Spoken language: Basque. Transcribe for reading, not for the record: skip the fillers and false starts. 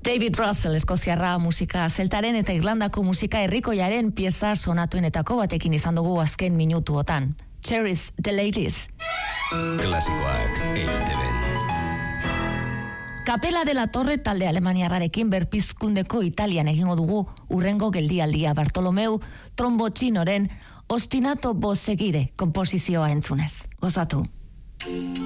David Russell, eskoziarra musika zeltaren eta Irlandako musika herrikoiaren pieza sonatuenetako batekin izan dugu azken minutuotan. Cherish the Ladies. Klasikoak EITB-n. Kapela de la Torre talde alemaniarrarekin berpizkundeko Italian egingo dugu urrengo geldialdia Bartolomeu Trombocinoren Ostinato Bossegire konposizioa entzunez. Gozatu.